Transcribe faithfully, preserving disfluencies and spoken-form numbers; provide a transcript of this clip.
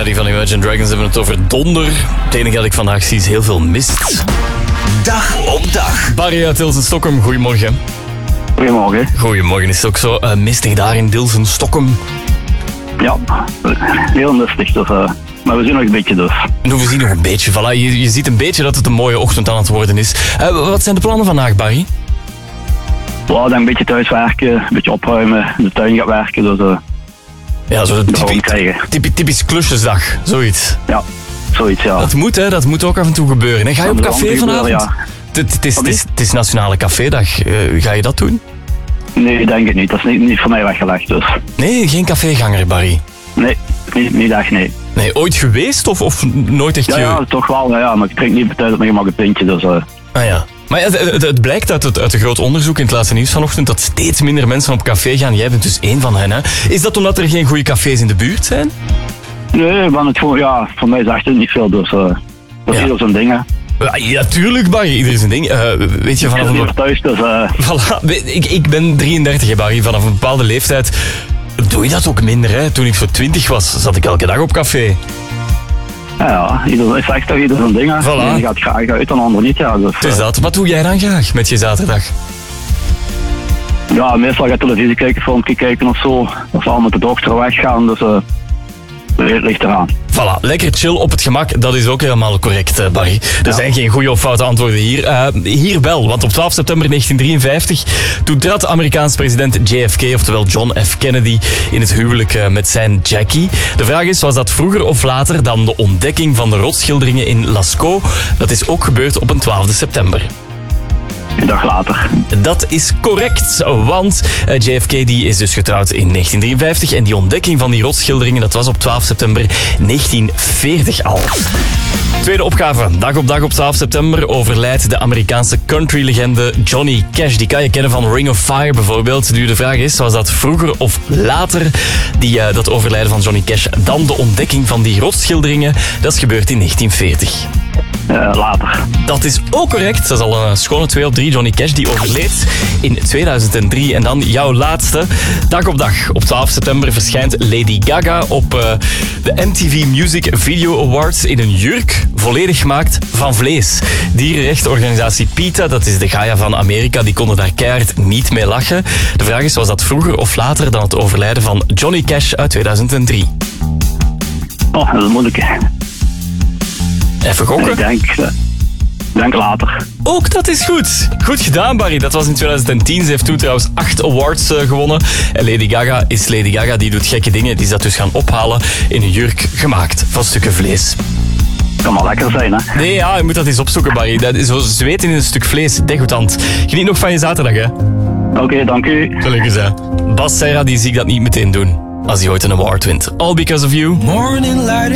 Ja, die van Imagine Dragons hebben het over donder. Het enige dat ik vandaag zie is heel veel mist. Dag op dag. Barry uit Dilsen-Stockholm, goedemorgen. Goedemorgen. Goedemorgen, is het ook zo uh, mistig daar in Dilsen-Stockholm? Ja, heel mistig. Dus, uh, maar we zien nog een beetje dus. Nou, we zien nog een beetje. Voilà, je, je ziet een beetje dat het een mooie ochtend aan het worden is. Uh, wat zijn de plannen vandaag, Barry? Ja, dan een beetje thuiswerken, een beetje opruimen, in de tuin gaan werken. Dus, uh, ja, zo typisch, typisch, typisch klusjesdag, zoiets. Ja, zoiets, ja. Dat moet, hè. Dat moet ook af en toe gebeuren. Hè. Ga je op café vanavond? Ja. Het, het, is, het, is, het is Nationale Cafédag. Uh, ga je dat doen? Nee, ik denk het niet. Dat is niet, niet voor mij weggelegd, dus. Nee, geen caféganger, Barry? Nee, niet, niet echt, nee. Nee, ooit geweest of, of nooit echt... Ja, ge... ja, toch wel. Ja, maar ik drink niet betuid met een pintje, dus... Uh... Ah ja. Maar ja, het, het, het blijkt uit het, uit een groot onderzoek in het laatste nieuws vanochtend dat steeds minder mensen op café gaan. Jij bent dus één van hen, hè? Is dat omdat er geen goede cafés in de buurt zijn? Nee, want het gewoon, ja, voor mij zegt het niet veel, dus... Uh, dat is ja. ieder zijn ding, hè. Ja, tuurlijk, Barry. Ieder zijn ding. Uh, weet je, vanaf ik een... thuis, dus... Uh... Voilà. Ik, ik ben drieëndertig, hè, Barry. Vanaf een bepaalde leeftijd doe je dat ook minder, hè. Toen ik zo twintig was, zat ik elke dag op café. Ja, ja, ieder, ik zeg toch ieder zijn ding, hè. Voilà. Je gaat graag uit en de ander niet, ja. Dus, het is dat. Wat doe jij dan graag met je zaterdag? Ja, meestal ga ik televisie kijken, filmpje kijken of zo. Of al met de dochter weggaan, dus... Uh... Het ligt eraan. Voilà, lekker chill op het gemak, dat is ook helemaal correct, uh, Barry. Er ja. zijn geen goede of foute antwoorden hier. Uh, hier wel, want op twaalf september negentien drieënvijftig... toen trad Amerikaans president J F K, oftewel John F. Kennedy, in het huwelijk uh, met zijn Jackie. De vraag is, was dat vroeger of later dan de ontdekking van de rotsschilderingen in Lascaux? Dat is ook gebeurd op een twaalfde september. Een dag later. Dat is correct, want J F K die is dus getrouwd in negentien drieënvijftig en die ontdekking van die rotsschilderingen, dat was op twaalf september negentien veertig al. Tweede opgave. Dag op dag op twaalf september overlijdt de Amerikaanse country-legende Johnny Cash. Die kan je kennen van Ring of Fire bijvoorbeeld. Nu de vraag is, was dat vroeger of later, die, uh, dat overlijden van Johnny Cash, dan de ontdekking van die rotsschilderingen? Dat is gebeurd in negentien veertig. Uh, later. Dat is ook correct. Dat is al een schone twee op drie. Johnny Cash die overleed in tweeduizend drie. En dan jouw laatste. Dag op dag. Op twaalf september verschijnt Lady Gaga op uh, de M T V Music Video Awards in een jurk, volledig gemaakt van vlees. Dierenrechtenorganisatie PETA, dat is de Gaia van Amerika, die konden daar keihard niet mee lachen. De vraag is, was dat vroeger of later dan het overlijden van Johnny Cash uit tweeduizend drie? Oh, dat is moeilijk. Even gokken. Ik denk, uh, denk later. Ook dat is goed. Goed gedaan, Barry. Dat was in tweeduizend tien. Ze heeft toen trouwens acht awards uh, gewonnen. En Lady Gaga is Lady Gaga. Die doet gekke dingen. Die is dat dus gaan ophalen in een jurk gemaakt van stukken vlees. Kan wel lekker zijn, hè? Nee, ja, je moet dat eens opzoeken, Barry. Dat is zo zweten in een stuk vlees. Degoutant. Geniet nog van je zaterdag, hè? Oké, okay, dank u. Gelukkig, hè. Bas Serra, die zie ik dat niet meteen doen. Als hij ooit een award wint. All because of you. Morning light.